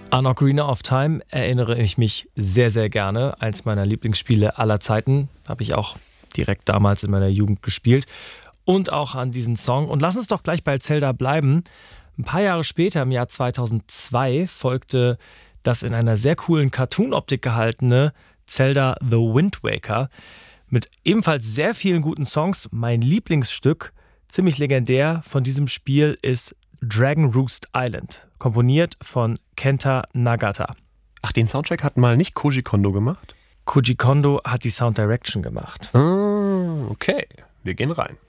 An Ocarina of Time erinnere ich mich sehr, sehr gerne. Eins meiner Lieblingsspiele aller Zeiten. Habe ich auch direkt damals in meiner Jugend gespielt. Und auch an diesen Song. Und lass uns doch gleich bei Zelda bleiben. Ein paar Jahre später, im Jahr 2002, folgte das in einer sehr coolen Cartoon-Optik gehaltene Zelda The Wind Waker. Mit ebenfalls sehr vielen guten Songs. Mein Lieblingsstück, ziemlich legendär von diesem Spiel, ist Dragon Roost Island, komponiert von Kenta Nagata. Ach, den Soundtrack hat mal nicht Koji Kondo gemacht? Koji Kondo hat die Sound Direction gemacht. Ah, okay. Wir gehen rein.